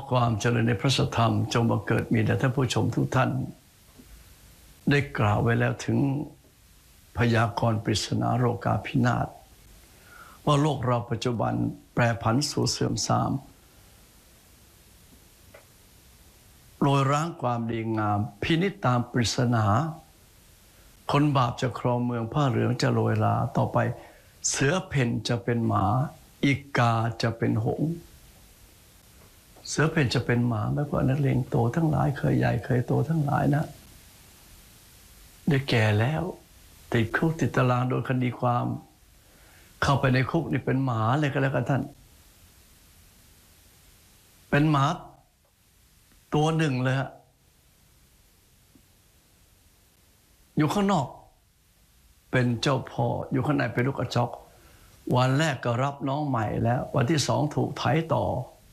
ความเจริญในพระธรรมจงบังเกิดมีแด่ท่านผู้ชมทุกท่านได้กล่าวไว้แล้วถึงพยากรณ์ปริศนาโลกาภินาศว่าโลกเราปัจจุบันแปรผันสู่เสื่อมทรามโรยร้างความดีงามพินิจตามปริศนาคนบาปจะครองเมืองผ้าเหลืองจะโรยลาต่อไปเสือเพ่นจะเป็นหมาอีกาจะเป็นหงส์เสือเพ่นจะเป็นหมาไม่ว่านักเลงโตทั้งหลายเคยใหญ่เคยโตทั้งหลายนะได้แก่แล้วติดคุกติดตารางโดยคดีความเข้าไปในคุกนี่เป็นหมาเลยก็แล้วกันท่านเป็นหมาตัวหนึ่งเลยฮะอยู่ข้างนอกเป็นเจ้าพ่ออยู่ข้างในเป็นลูกกระจอกวันแรกก็รับน้องใหม่แล้ววันที่สองถูกไถต่อ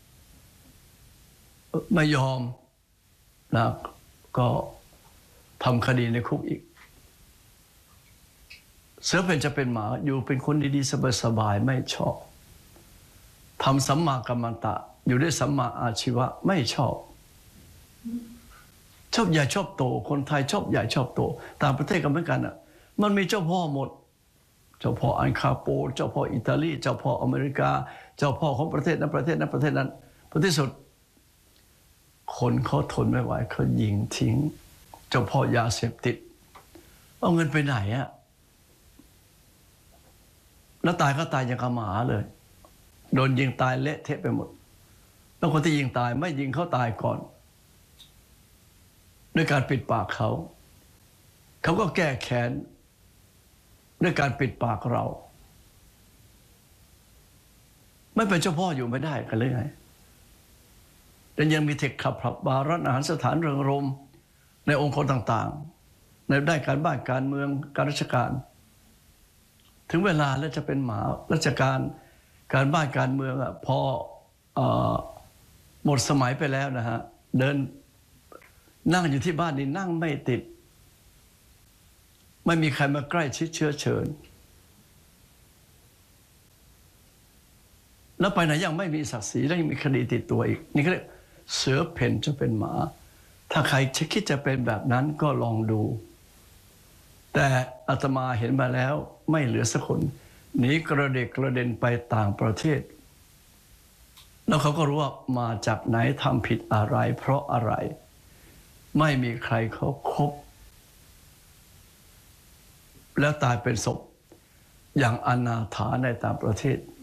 ไม่ยอมนะก็ทำคดีในคุกอีกเสือเป็นจะเป็นหมาอยู่เป็นคนดีๆสบายๆไม่ชอบทำสัมมากัมมันตะอยู่ด้วยสัมมาอาชีวะไม่ชอบใหญ่ชอบโตคนไทยชอบใหญ่ชอบโตต่างประเทศก็เหมือนกันอ่ะมันมีเจ้าพ่อหมดเจ้าพ่ออันคาโปเจ้าพ่ออิตาลีเจ้าพ่ออเมริกาเจ้าพ่อของประเทศนั้นประเทศนั้นประเทศนั้นผลที่สุดคนเขาทนไม่ไหวเขายิงทิ้งเจ้าพ่อยาเสพติดเอาเงินไปไหนอะแล้วตายก็ตายอย่างกับหมาเลยโดนยิงตายเละเทะไปหมดแล้วคนที่ยิงตายไม่ยิงเขาตายก่อนด้วยการปิดปากเขาก็แก้แค้นด้วยการปิดปากเราไม่เป็นเจ้าพ่ออยู่ไม่ได้กันเลยไงแต่ยังมีเทคขับผับบาร์ร้านอาหารสถานเริงรมย์ในองค์กรต่างๆในด้านการบ้านการเมืองการราชการถึงเวลาแล้วจะเป็นหมาราชการการบ้านการเมืองอ่ะพอหมดสมัยไปแล้วนะฮะเดินนั่งอยู่ที่บ้านนี่นั่งไม่ติดไม่มีใครมาใกล้ชิดเชื้อเชิญแล้วไปไหนยังไม่มีศักดิ์ศรีแล้วยังมีคดีติดตัวอีกนี่ก็เรียกเสือเพ่นจะเป็นหมาถ้าใครคิดจะเป็นแบบนั้นก็ลองดูแต่อาตมาเห็นมาแล้วไม่เหลือสักคนหนีกระเดกกระเด็นไปต่างประเทศแล้วเขาก็รู้ว่ามาจากไหนทำผิดอะไรเพราะอะไรไม่มีใครเขาคบแล้วตายเป็นศพอย่างอนาถาในต่างประเทศ